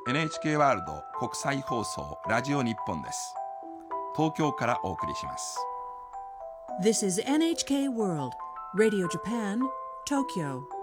NHK ワールド国際放送ラジオ日本です。東京からお送りします。 This is NHK World Radio Japan, Tokyo.